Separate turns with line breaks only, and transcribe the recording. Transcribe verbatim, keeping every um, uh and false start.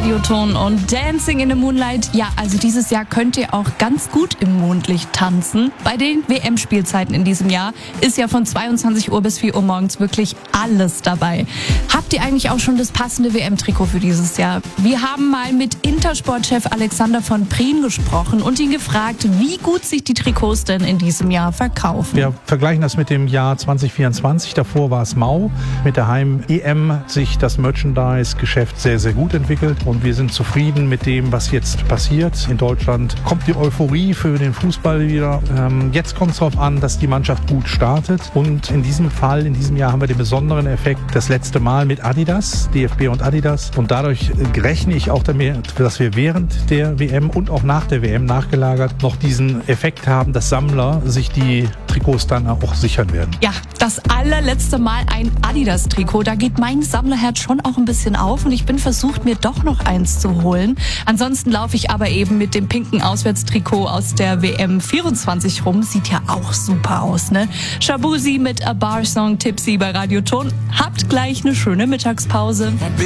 Radioton und Dancing in the Moonlight. Ja, also dieses Jahr könnt ihr auch ganz gut im Mondlicht tanzen. Bei den W M-Spielzeiten in diesem Jahr ist ja von zweiundzwanzig Uhr bis vier Uhr morgens wirklich alles dabei. Habt ihr eigentlich auch schon das passende W M-Trikot für dieses Jahr? Wir haben mal mit Intersport-Chef Alexander von Prien gesprochen und ihn gefragt, wie gut sich die Trikots denn in diesem Jahr verkaufen.
Wir vergleichen das mit dem Jahr zwanzig vierundzwanzig. Davor war es mau. Mit der Heim-E M hat sich das Merchandise-Geschäft sehr, sehr gut entwickelt und wir sind zufrieden mit dem, was jetzt passiert. In Deutschland kommt die Euphorie für den Fußball wieder. Ähm, jetzt kommt es darauf an, dass die Mannschaft gut startet und in diesem Fall, in diesem Jahr haben wir den besonderen Effekt, das letzte Mal mit Adidas, D F B und Adidas, und dadurch rechne ich auch damit, dass wir während der W M und auch nach der W M nachgelagert noch diesen Effekt haben, dass Sammler sich die Trikots dann auch sichern werden.
Ja, das allerletzte Mal ein Adidas-Trikot, da geht mein Sammlerherz schon auch ein bisschen auf und ich bin versucht, mir doch noch eins zu holen. Ansonsten laufe ich aber eben mit dem pinken Auswärtstrikot aus der W M vierundzwanzig rum. Sieht ja auch super aus, ne? Shabuzi mit A Bar Song Tipsy bei Radioton. Habt gleich eine schöne Mittagspause.